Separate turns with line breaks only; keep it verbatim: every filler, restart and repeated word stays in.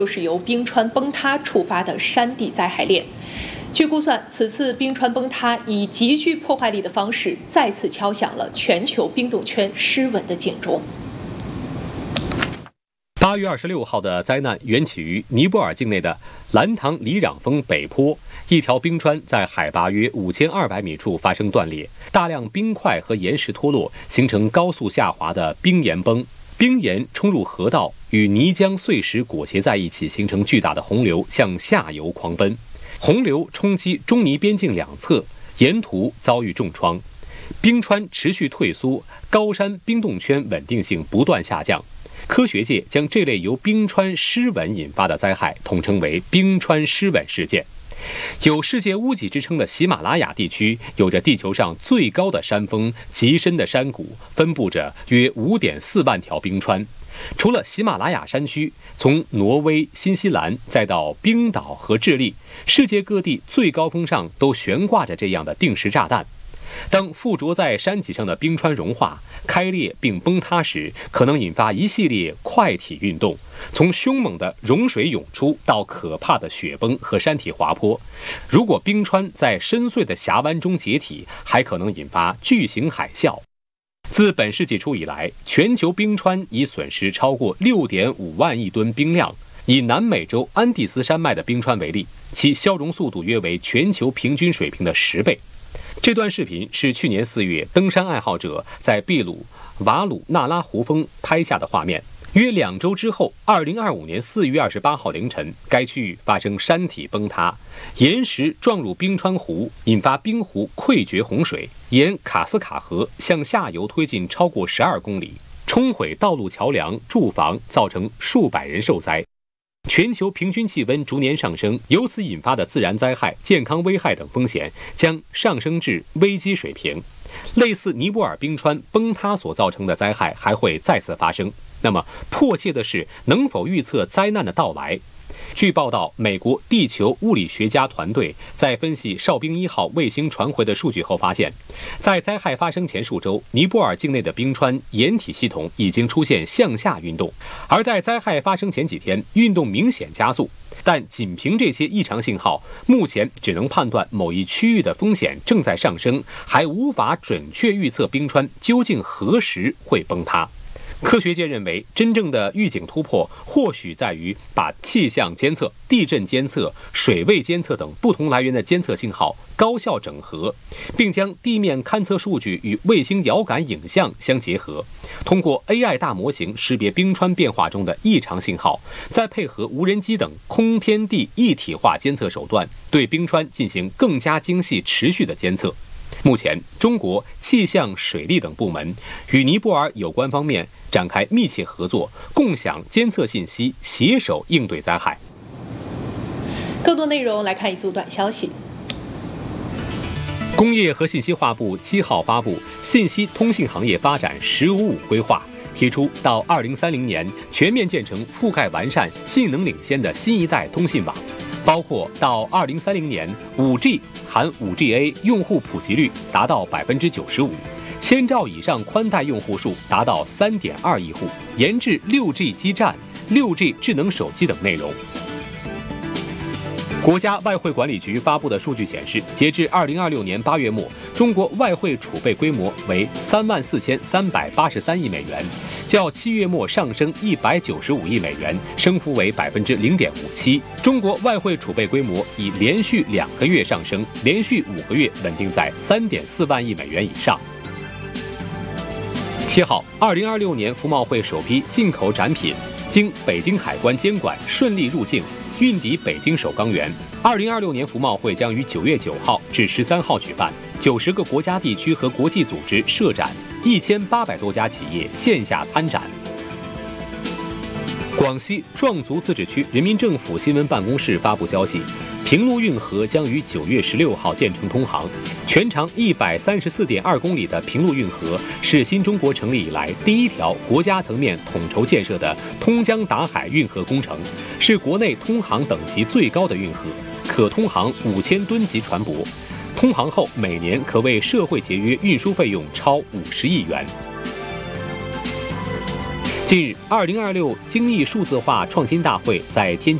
就是由冰川崩塌触发的山地灾害链。据估算，此次冰川崩塌以极具破坏力的方式，再次敲响了全球冰冻圈失稳的警钟。
八月二十六号的灾难缘起于尼泊尔境内的兰唐里壤峰北坡，一条冰川在海拔约五千二百米处发生断裂，大量冰块和岩石脱落，形成高速下滑的冰岩崩。冰岩冲入河道，与泥浆碎石裹挟在一起，形成巨大的洪流，向下游狂奔。洪流冲击中尼边境两侧，沿途遭遇重创。冰川持续退缩，高山冰冻圈稳定性不断下降。科学界将这类由冰川失稳引发的灾害统称为冰川失稳事件。有世界屋脊之称的喜马拉雅地区，有着地球上最高的山峰、极深的山谷，分布着约 五点四万条冰川。除了喜马拉雅山区，从挪威、新西兰再到冰岛和智利，世界各地最高峰上都悬挂着这样的定时炸弹。当附着在山脊上的冰川融化、开裂并崩塌时，可能引发一系列块体运动，从凶猛的融水涌出到可怕的雪崩和山体滑坡。如果冰川在深邃的峡湾中解体，还可能引发巨型海啸。自本世纪初以来，全球冰川已损失超过 六点五万亿吨冰量。以南美洲安第斯山脉的冰川为例，其消融速度约为全球平均水平的十倍。这段视频是去年四月登山爱好者在秘鲁瓦鲁纳拉湖峰拍下的画面。约两周之后，二零二五年四月二十八号凌晨，该区域发生山体崩塌，岩石撞入冰川湖，引发冰湖溃决洪水，沿卡斯卡河向下游推进超过十二公里，冲毁道路、桥梁、住房，造成数百人受灾。全球平均气温逐年上升，由此引发的自然灾害、健康危害等风险将上升至危机水平。类似尼泊尔冰川崩塌所造成的灾害还会再次发生。那么，迫切的是能否预测灾难的到来？据报道，美国地球物理学家团队在分析哨兵一号卫星传回的数据后发现，在灾害发生前数周，尼泊尔境内的冰川岩体系统已经出现向下运动，而在灾害发生前几天，运动明显加速。但仅凭这些异常信号，目前只能判断某一区域的风险正在上升，还无法准确预测冰川究竟何时会崩塌。科学界认为，真正的预警突破或许在于把气象监测、地震监测、水位监测等不同来源的监测信号高效整合，并将地面勘测数据与卫星遥感影像相结合，通过 A I 大模型识别冰川变化中的异常信号，再配合无人机等空天地一体化监测手段，对冰川进行更加精细、持续的监测。目前，中国气象、水利等部门与尼泊尔有关方面展开密切合作，共享监测信息，携手应对灾害。
更多内容来看一组短消息。
工业和信息化部七号发布《信息通信行业发展“十五五”规划》，提出到二零三零年全面建成覆盖完善、性能领先的新一代通信网。包括到二零三零年 五 G 含 五 G A 用户普及率达到 百分之九十五， 千兆以上宽带用户数达到 三点二亿户，研制 六 G 基站、六 G 智能手机等内容。国家外汇管理局发布的数据显示，截至二零二六年八月末，中国外汇储备规模为三万四千三百八十三亿美元，较七月末上升一百九十五亿美元，升幅为 百分之零点五七。中国外汇储备规模已连续两个月上升，连续五个月稳定在三点四万亿美元以上。七号，二零二六年服贸会首批进口展品经北京海关监管顺利入境，运抵北京首钢园。二零二六年服贸会将于九月九号至十三号举办，九十个国家地区和国际组织设展，一千八百多家企业线下参展。广西壮族自治区人民政府新闻办公室发布消息，平陆运河将于九月十六号建成通航。全长一百三十四点二公里的平陆运河是新中国成立以来第一条国家层面统筹建设的通江达海运河工程，是国内通航等级最高的运河，可通航五千吨级船舶。通航后每年可为社会节约运输费用超五十亿元。 近日，二零二六精益数字化创新大会在天津